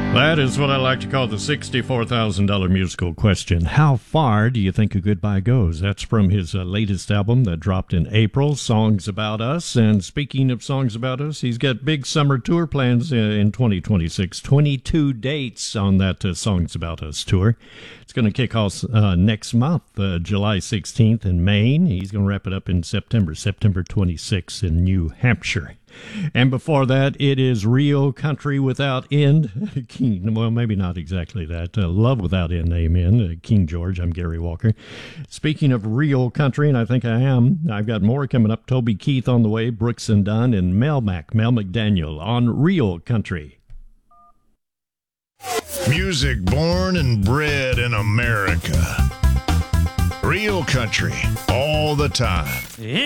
That is what I like to call the $64,000 musical question. How far do you think a goodbye goes? That's from his latest album that dropped in April, Songs About Us. And speaking of Songs About Us, he's got big summer tour plans in 2026. 22 dates on that Songs About Us tour. It's going to kick off next month, July 16th in Maine. He's going to wrap it up in September 26th in New Hampshire. And before that, it is Real Country Without End. King, well, maybe not exactly that. Love Without End, amen. King George, I'm Gary Walker. Speaking of real country, and I think I am, I've got more coming up. Toby Keith on the way, Brooks and Dunn, and Mel McDaniel on Real Country. Music born and bred in America. Real country all the time.